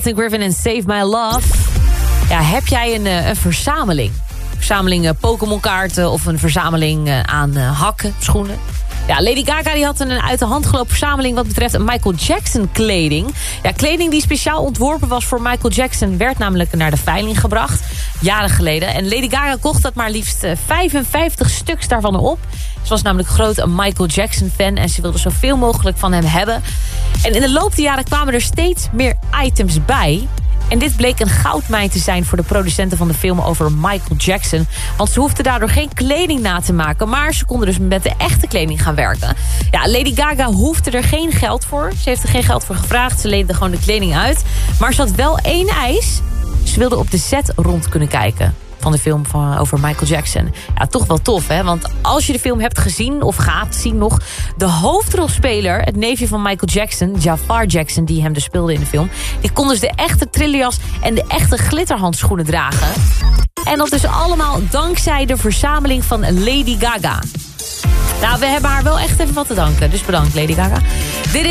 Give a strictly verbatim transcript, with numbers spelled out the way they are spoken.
Griffin en Save My Love. Ja, heb jij een, een verzameling? Verzameling uh, Pokémon kaarten of een verzameling uh, aan uh, hakken, schoenen? Ja, Lady Gaga die had een uit de hand gelopen verzameling wat betreft Michael Jackson kleding. Ja, kleding die speciaal ontworpen was voor Michael Jackson werd namelijk naar de veiling gebracht. Jaren geleden. En Lady Gaga kocht dat maar liefst vijfenvijftig stuks daarvan op. Ze was namelijk groot Michael Jackson fan en ze wilde zoveel mogelijk van hem hebben. En in de loop der jaren kwamen er steeds meer items bij. En dit bleek een goudmijn te zijn voor de producenten van de film over Michael Jackson. Want ze hoefden daardoor geen kleding na te maken, maar ze konden dus met de echte kleding gaan werken. Ja, Lady Gaga hoefde er geen geld voor. Ze heeft er geen geld voor gevraagd. Ze leende gewoon de kleding uit. Maar ze had wel één eis. Ze wilde op de set rond kunnen kijken van de film van, over Michael Jackson. Ja, toch wel tof, hè? Want als je de film hebt gezien, of gaat zien nog, de hoofdrolspeler, het neefje van Michael Jackson, Jafar Jackson, die hem dus speelde in de film, die kon dus de echte trillerjas en de echte glitterhandschoenen dragen. En dat dus allemaal dankzij de verzameling van Lady Gaga. Nou, we hebben haar wel echt even wat te danken. Dus bedankt, Lady Gaga. Dit is